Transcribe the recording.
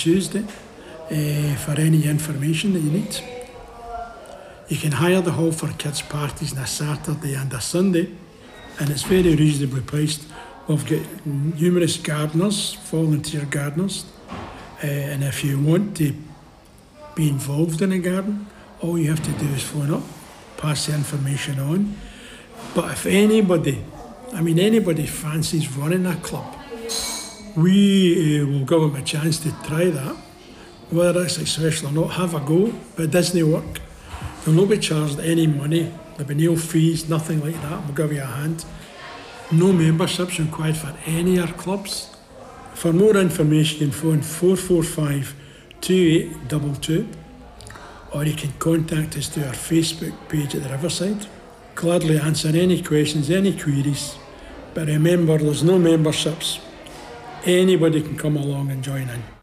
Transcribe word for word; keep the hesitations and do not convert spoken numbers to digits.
Tuesday uh, for any information that you need. You can hire the hall for kids' parties on a Saturday and a Sunday, and it's very reasonably priced. We've got numerous gardeners, volunteer gardeners, uh, and if you want to be involved in a garden, all you have to do is phone up, pass the information on. But if anybody, I mean anybody fancies running a club, we uh, will give them a chance to try that. Whether it's successful or not, have a go, but it doesn't work. You'll not be charged any money, there'll be no fees, nothing like that, we'll give you a hand. No memberships required for any of our clubs. For more information, you can phone four four five, two eight two two, or you can contact us through our Facebook page at the Riverside. Gladly answer any questions, any queries, but remember there's no memberships. Anybody can come along and join in.